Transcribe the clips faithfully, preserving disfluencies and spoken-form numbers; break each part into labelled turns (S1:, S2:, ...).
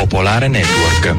S1: Popolare Network.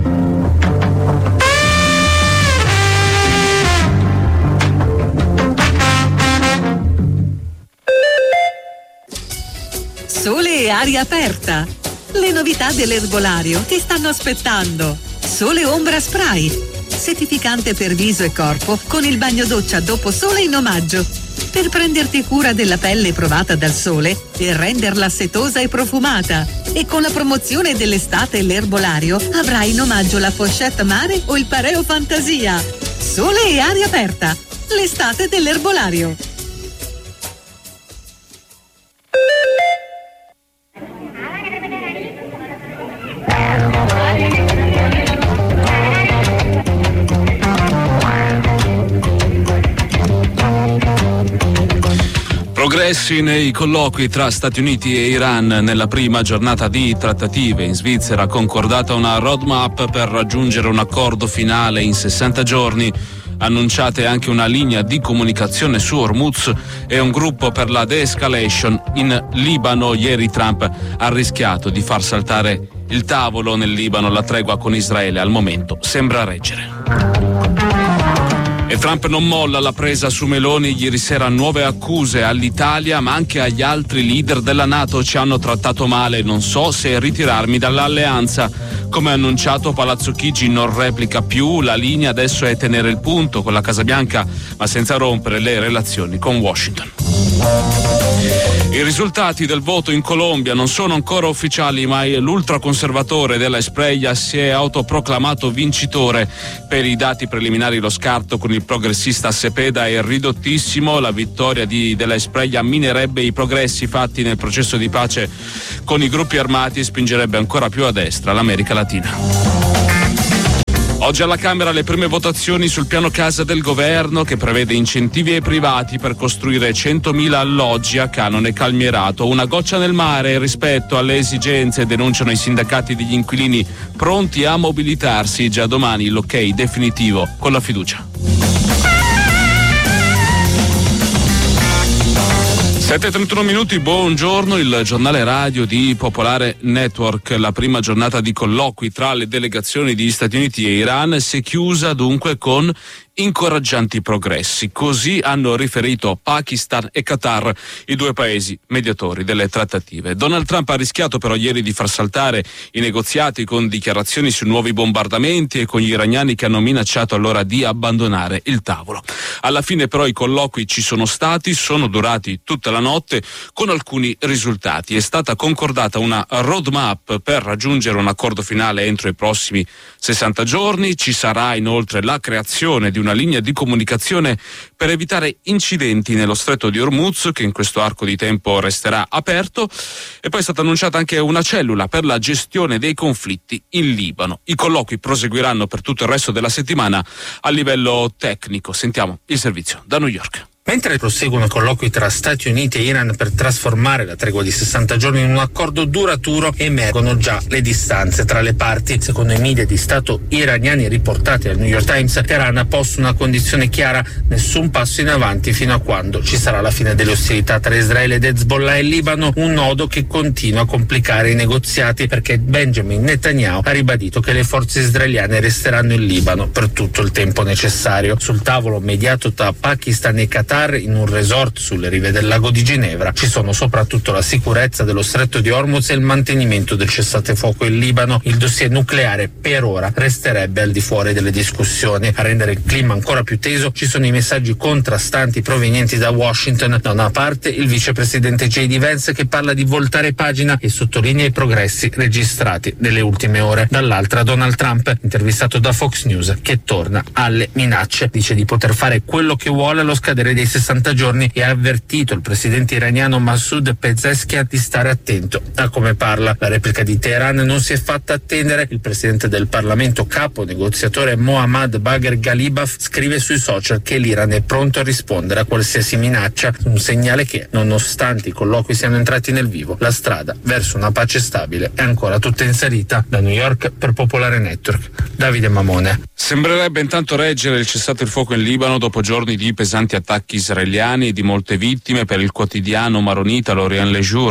S2: Sole e aria aperta. Le novità dell'erbolario ti stanno aspettando. Sole Ombra Spray, settificante per viso e corpo con il bagno doccia dopo sole in omaggio, per prenderti cura della pelle provata dal sole e renderla setosa e profumata. E con la promozione dell'estate l'erbolario avrai in omaggio la pochette mare o il pareo fantasia. Sole e aria aperta, l'estate dell'erbolario.
S3: Progressi nei colloqui tra Stati Uniti e Iran. Nella prima giornata di trattative in Svizzera, concordata una roadmap per raggiungere un accordo finale in sessanta giorni. Annunciate anche una linea di comunicazione su Hormuz e un gruppo per la de-escalation. In Libano ieri Trump ha rischiato di far saltare il tavolo nel Libano. La tregua con Israele al momento sembra reggere. E Trump non molla la presa su Meloni. Ieri sera nuove accuse all'Italia ma anche agli altri leader della NATO. Ci hanno trattato male, non so se ritirarmi dall'alleanza. Come annunciato, Palazzo Chigi non replica più, la linea adesso è tenere il punto con la Casa Bianca ma senza rompere le relazioni con Washington. I risultati del voto in Colombia non sono ancora ufficiali, ma l'ultraconservatore della Espriella si è autoproclamato vincitore. Per i dati preliminari lo scarto con il progressista Cepeda è ridottissimo. La vittoria di, della Espriella minerebbe i progressi fatti nel processo di pace con i gruppi armati e spingerebbe ancora più a destra l'America Latina. Oggi alla Camera le prime votazioni sul piano casa del governo, che prevede incentivi ai privati per costruire centomila alloggi a canone calmierato. Una goccia nel mare rispetto alle esigenze, denunciano i sindacati degli inquilini pronti a mobilitarsi. Già domani l'ok definitivo con la fiducia. sette e trentuno minuti, buongiorno, il giornale radio di Popolare Network. La prima giornata di colloqui tra le delegazioni di Stati Uniti e Iran si è chiusa dunque con incoraggianti progressi. Così hanno riferito Pakistan e Qatar, i due paesi mediatori delle trattative. Donald Trump ha rischiato però ieri di far saltare i negoziati con dichiarazioni su nuovi bombardamenti e con gli iraniani che hanno minacciato allora di abbandonare il tavolo. Alla fine però i colloqui ci sono stati, sono durati tutta la notte con alcuni risultati. È stata concordata una roadmap per raggiungere un accordo finale entro i prossimi sessanta giorni. Ci sarà inoltre la creazione di una linea di comunicazione per evitare incidenti nello stretto di Hormuz, che in questo arco di tempo resterà aperto, e poi è stata annunciata anche una cellula per la gestione dei conflitti in Libano. I colloqui proseguiranno per tutto il resto della settimana a livello tecnico. Sentiamo il servizio da New York.
S4: Mentre proseguono i colloqui tra Stati Uniti e Iran per trasformare la tregua di sessanta giorni in un accordo duraturo, emergono già le distanze tra le parti. Secondo i media di Stato iraniani riportati dal New York Times, Teheran ha posto una condizione chiara: nessun passo in avanti fino a quando ci sarà la fine delle ostilità tra Israele ed Hezbollah e Libano, un nodo che continua a complicare i negoziati perché Benjamin Netanyahu ha ribadito che le forze israeliane resteranno in Libano per tutto il tempo necessario. Sul tavolo mediato tra Pakistan e Qatar, in un resort sulle rive del lago di Ginevra, ci sono soprattutto la sicurezza dello stretto di Hormuz e il mantenimento del cessatefuoco in Libano. Il dossier nucleare per ora resterebbe al di fuori delle discussioni. A rendere il clima ancora più teso ci sono i messaggi contrastanti provenienti da Washington. Da una parte il vicepresidente J D Vance, che parla di voltare pagina e sottolinea i progressi registrati nelle ultime ore. Dall'altra Donald Trump, intervistato da Fox News, che torna alle minacce. Dice di poter fare quello che vuole allo scadere dei sessanta giorni e ha avvertito il presidente iraniano Masoud Pezeshkian di stare attento a come parla. La replica di Teheran non si è fatta attendere. Il presidente del Parlamento, capo negoziatore Mohammad Bagher Ghalibaf, scrive sui social che l'Iran è pronto a rispondere a qualsiasi minaccia, un segnale che, nonostante i colloqui siano entrati nel vivo, la strada verso una pace stabile è ancora tutta in salita. Da New York per Popolare Network, Davide Mamone.
S3: Sembrerebbe intanto reggere il cessate il fuoco in Libano dopo giorni di pesanti attacchi israeliani e di molte vittime. Per il quotidiano maronita L'Orient Le Jour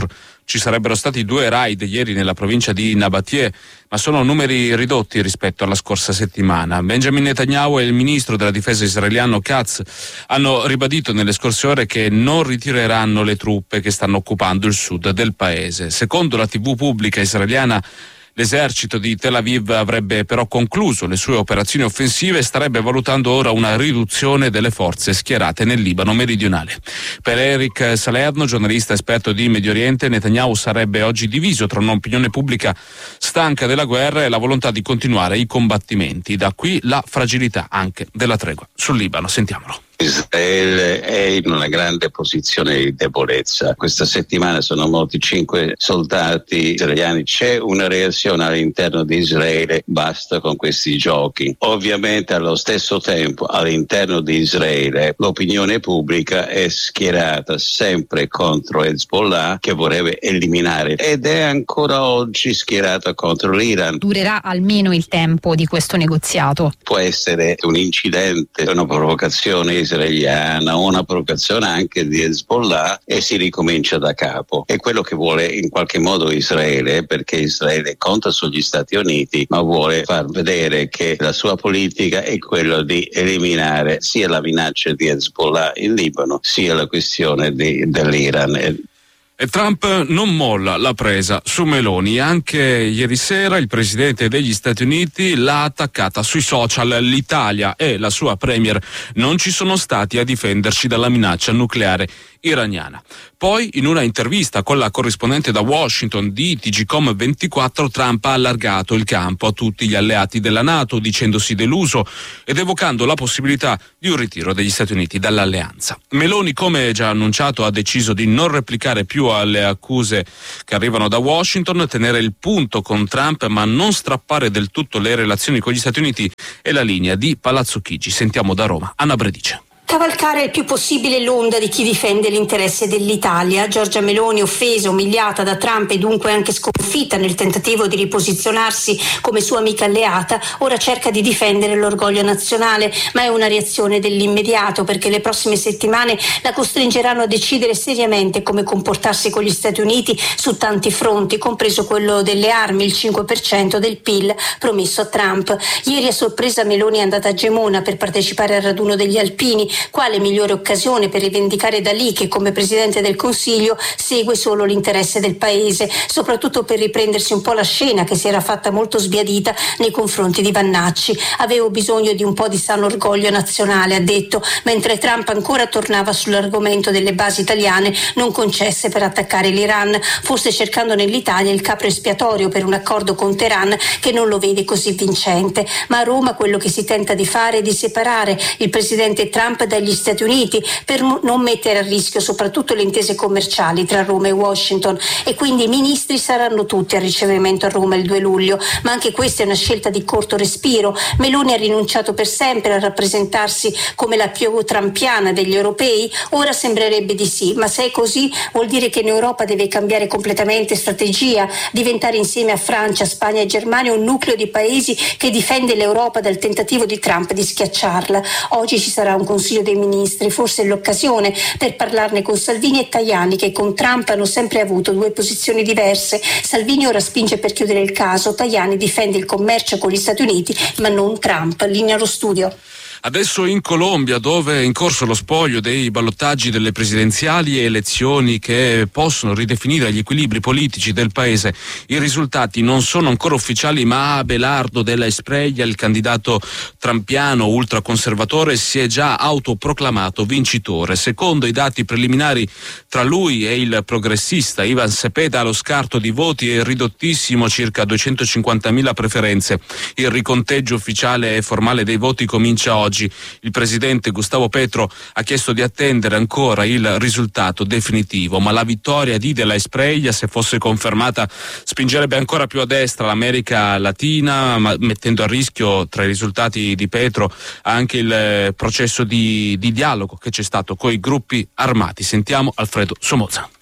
S3: Ci sarebbero stati due raid ieri nella provincia di Nabatie, ma sono numeri ridotti rispetto alla scorsa settimana. Benjamin Netanyahu e il ministro della difesa israeliano Katz hanno ribadito nelle scorse ore che non ritireranno le truppe che stanno occupando il sud del paese. Secondo la tivù pubblica israeliana, l'esercito di Tel Aviv avrebbe però concluso le sue operazioni offensive e starebbe valutando ora una riduzione delle forze schierate nel Libano meridionale. Per Eric Salerno, giornalista esperto di Medio Oriente, Netanyahu sarebbe oggi diviso tra un'opinione pubblica stanca della guerra e la volontà di continuare i combattimenti. Da qui la fragilità anche della tregua sul Libano. Sentiamolo.
S1: Israele è in una grande posizione di debolezza. Questa settimana sono morti cinque soldati israeliani. C'è una reazione all'interno di Israele, basta con questi giochi. Ovviamente allo stesso tempo all'interno di Israele l'opinione pubblica è schierata sempre contro Hezbollah, che vorrebbe eliminare, ed è ancora oggi schierata contro l'Iran.
S5: Durerà almeno il tempo di questo negoziato.
S1: Può essere un incidente, una provocazione israeliana, una provocazione anche di Hezbollah, e si ricomincia da capo. È quello che vuole in qualche modo Israele, perché Israele conta sugli Stati Uniti, ma vuole far vedere che la sua politica è quella di eliminare sia la minaccia di Hezbollah in Libano, sia la questione di, dell'Iran.
S3: E Trump non molla la presa su Meloni. Anche ieri sera il presidente degli Stati Uniti l'ha attaccata sui social. L'Italia e la sua premier non ci sono stati a difenderci dalla minaccia nucleare iraniana. Poi, in una intervista con la corrispondente da Washington di T G Com ventiquattro, Trump ha allargato il campo a tutti gli alleati della NATO, dicendosi deluso ed evocando la possibilità di un ritiro degli Stati Uniti dall'alleanza. Meloni, come già annunciato, ha deciso di non replicare più alle accuse che arrivano da Washington, tenere il punto con Trump ma non strappare del tutto le relazioni con gli Stati Uniti è la linea di Palazzo Chigi. Sentiamo da Roma Anna Bredice.
S6: Cavalcare il più possibile l'onda di chi difende l'interesse dell'Italia. Giorgia Meloni, offesa, umiliata da Trump e dunque anche sconfitta nel tentativo di riposizionarsi come sua amica alleata, ora cerca di difendere l'orgoglio nazionale, ma è una reazione dell'immediato, perché le prossime settimane la costringeranno a decidere seriamente come comportarsi con gli Stati Uniti su tanti fronti, compreso quello delle armi, il cinque per cento del P I L promesso a Trump. Ieri a sorpresa Meloni è andata a Gemona per partecipare al raduno degli alpini. Quale migliore occasione per rivendicare da lì che come Presidente del Consiglio segue solo l'interesse del Paese, soprattutto per riprendersi un po' la scena che si era fatta molto sbiadita nei confronti di Vannacci. Avevo bisogno di un po' di sano orgoglio nazionale, ha detto, mentre Trump ancora tornava sull'argomento delle basi italiane non concesse per attaccare l'Iran, forse cercando nell'Italia il capro espiatorio per un accordo con Teheran che non lo vede così vincente. Ma a Roma quello che si tenta di fare è di separare il Presidente Trump dagli Stati Uniti per non mettere a rischio soprattutto le intese commerciali tra Roma e Washington, e quindi i ministri saranno tutti al ricevimento a Roma il due luglio, ma anche questa è una scelta di corto respiro. Meloni ha rinunciato per sempre a rappresentarsi come la più trampiana degli europei? Ora sembrerebbe di sì, ma se è così vuol dire che in Europa deve cambiare completamente strategia, diventare insieme a Francia, Spagna e Germania un nucleo di paesi che difende l'Europa dal tentativo di Trump di schiacciarla. Oggi ci sarà un Consiglio dei Ministri, forse è l'occasione per parlarne con Salvini e Tajani, che con Trump hanno sempre avuto due posizioni diverse. Salvini ora spinge per chiudere il caso, Tajani difende il commercio con gli Stati Uniti ma non Trump. Linea allo studio.
S3: Adesso in Colombia, dove è in corso lo spoglio dei ballottaggi delle presidenziali e elezioni che possono ridefinire gli equilibri politici del paese. I risultati non sono ancora ufficiali, ma Abelardo Della Espriella, il candidato trampiano ultraconservatore, si è già autoproclamato vincitore. Secondo i dati preliminari, tra lui e il progressista Ivan Cepeda lo scarto di voti è ridottissimo, circa duecentocinquantamila preferenze. Il riconteggio ufficiale e formale dei voti comincia oggi. Il presidente Gustavo Petro ha chiesto di attendere ancora il risultato definitivo, ma la vittoria di Della Espriella, se fosse confermata, spingerebbe ancora più a destra l'America Latina, ma mettendo a rischio, tra i risultati di Petro, anche il processo di, di dialogo che c'è stato coi gruppi armati. Sentiamo Alfredo Somoza.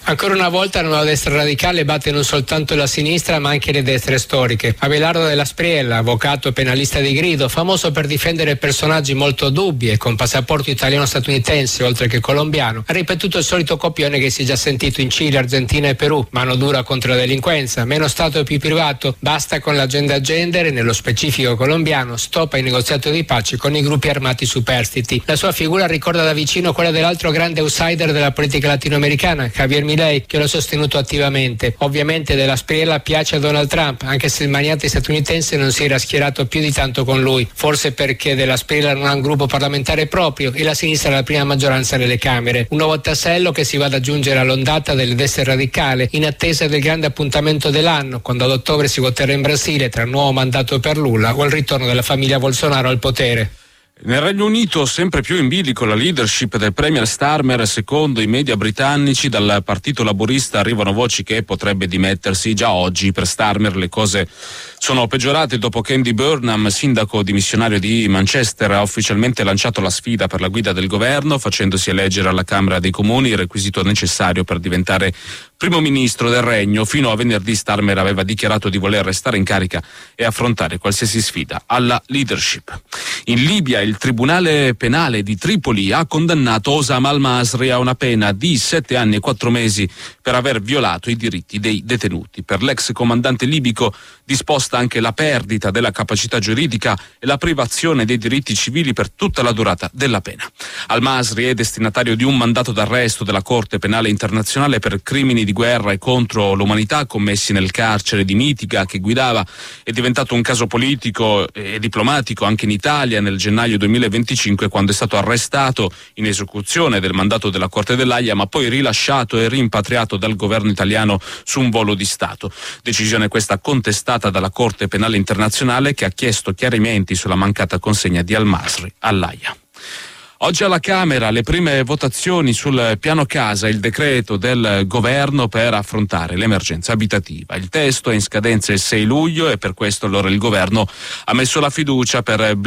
S7: Ancora una volta la nuova destra radicale batte non soltanto la sinistra ma anche le destre storiche. Abelardo della Spriella, avvocato penalista di grido, famoso per difendere personaggi molto dubbi e con passaporto italiano-statunitense oltre che colombiano, ha ripetuto il solito copione che si è già sentito in Cile, Argentina e Perù: mano dura contro la delinquenza, meno Stato e più privato, basta con l'agenda gender e nello specifico colombiano stop ai negoziati di pace con i gruppi armati superstiti. La sua figura ricorda da vicino quella dell'altro grande outsider della politica latinoamericana, Javier Milei, che l'ha sostenuto attivamente. Ovviamente della Spriella piace a Donald Trump, anche se il magnate statunitense non si era schierato più di tanto con lui, forse perché della Spriella non ha un gruppo parlamentare proprio e la sinistra ha la prima maggioranza nelle Camere. Un nuovo tassello che si va ad aggiungere all'ondata delle destre radicali in attesa del grande appuntamento dell'anno, quando ad ottobre si voterà in Brasile tra il nuovo mandato per Lula o il ritorno della famiglia Bolsonaro al potere.
S3: Nel Regno Unito sempre più in bilico la leadership del premier Starmer. Secondo i media britannici, dal partito laburista arrivano voci che potrebbe dimettersi già oggi. Per Starmer le cose sono peggiorate dopo che Andy Burnham, sindaco dimissionario di Manchester, ha ufficialmente lanciato la sfida per la guida del governo, facendosi eleggere alla Camera dei Comuni, il requisito necessario per diventare primo ministro del regno. Fino a venerdì Starmer aveva dichiarato di voler restare in carica e affrontare qualsiasi sfida alla leadership. In Libia il Tribunale Penale di Tripoli ha condannato Osam al-Masri a una pena di sette anni e quattro mesi per aver violato i diritti dei detenuti. Per l'ex comandante libico disposta anche la perdita della capacità giuridica e la privazione dei diritti civili per tutta la durata della pena. Al-Masri è destinatario di un mandato d'arresto della Corte Penale Internazionale per crimini di guerra e contro l'umanità commessi nel carcere di Mitiga che guidava. È diventato un caso politico e diplomatico anche in Italia nel gennaio duemilaventicinque, quando è stato arrestato in esecuzione del mandato della Corte dell'Aia, ma poi rilasciato e rimpatriato dal governo italiano su un volo di Stato. Decisione questa contestata dalla Corte Penale Internazionale, che ha chiesto chiarimenti sulla mancata consegna di al-Masri all'Aia. Oggi alla Camera le prime votazioni sul piano casa, il decreto del governo per affrontare l'emergenza abitativa. Il testo è in scadenza il sei luglio e per questo allora il governo ha messo la fiducia per